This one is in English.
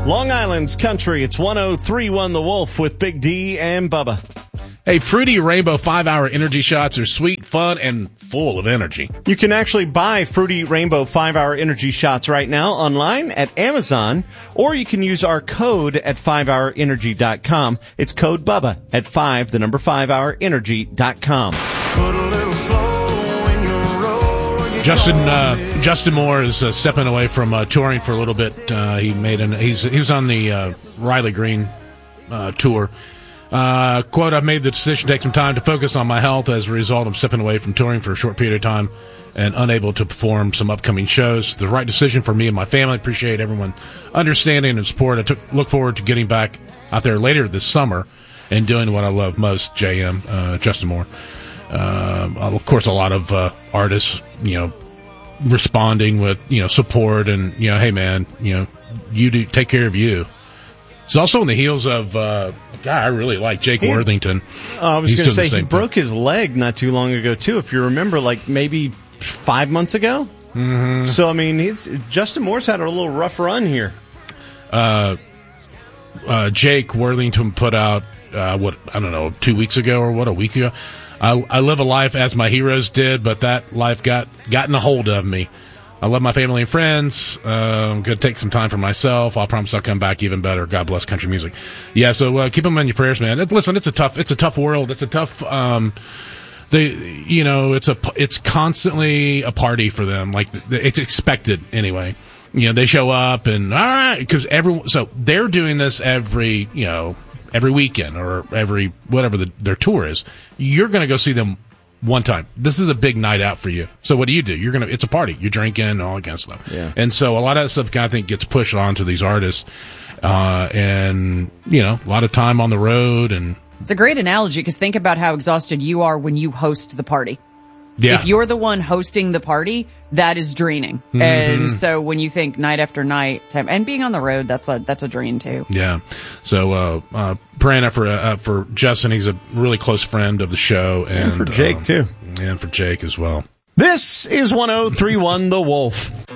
Long Island's country. It's 103.1 The Wolf with Big D and Bubba. Hey, Fruity Rainbow 5-Hour Energy Shots are sweet, fun, and full of energy. You can actually buy Fruity Rainbow 5-Hour Energy Shots right now online at Amazon, or you can use our code at 5hourenergy.com. It's code BUBBA at 5hourenergy.com. Justin Moore is stepping away from touring for a little bit. He was on the Riley Green tour. Quote, I've made the decision to take some time to focus on my health. As a result, I'm stepping away from touring for a short period of time and unable to perform some upcoming shows. The right decision for me and my family. Appreciate everyone understanding and support. Look forward to getting back out there later this summer and doing what I love most, JM, Justin Moore. Of course, a lot of artists, responding with, support and, hey, man, you do take care of you. It's also on the heels of guy I really like, Jake Worthington. I was going to say, he broke his leg not too long ago, too, if you remember, like maybe 5 months ago. Mm-hmm. So, I mean, Justin Moore's had a little rough run here. Jake Worthington put out, 2 weeks ago or a week ago. I live a life as my heroes did, but that life gotten a hold of me. I love my family and friends. I'm going to take some time for myself. I'll promise I'll come back even better. God bless country music. Yeah, so keep them in your prayers, man. Listen, it's a tough world. It's a tough. It's constantly a party for them. Like it's expected anyway. They show up and all right because everyone. So they're doing this every weekend or every whatever their tour is. You're going to go see them one time. This is a big night out for you. So what do? It's a party. You're drinking, all that kind of stuff. Yeah. And so a lot of that stuff I think gets pushed onto these artists. And a lot of time on the road. And it's a great analogy because think about how exhausted you are when you host the party. Yeah. If you're the one hosting the party, that is draining. Mm-hmm. And so when you think night after night time and being on the road, that's a drain too. Yeah. So, praying for Justin. He's a really close friend of the show. And for Jake too. And for Jake as well. This is 103.1 The Wolf.